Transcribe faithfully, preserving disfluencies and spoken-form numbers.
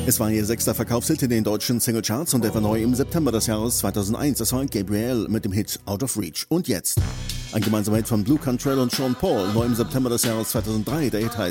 Es war ihr sechster Verkaufshit in den deutschen Singlecharts und er war neu im September des Jahres zweitausendeins. Das war Gabrielle mit dem Hit Out of Reach. Und jetzt ein gemeinsamer Hit von Blue Cantrell und Sean Paul, neu im September des Jahres zweitausenddrei. Der Hit heißt